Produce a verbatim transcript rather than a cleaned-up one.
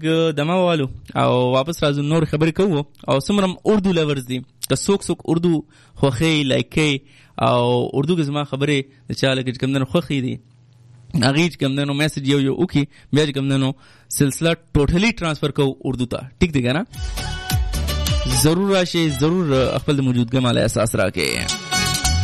دما والو او واپس راځو نور خبرې کوو او سمرم اردو لورز دي که څوک څوک اردو خوخي لایکي او اردو کې زما خبرې چې لکه کوم نه خوخي دي هغه کوم نه میسج یو یو وکي بیا کوم نه سلسله ټوټلی ترانسفر کو اردو ته ټیک دی کنه ضرور راشي ضرور خپل موجودګۍ مال احساس راکې.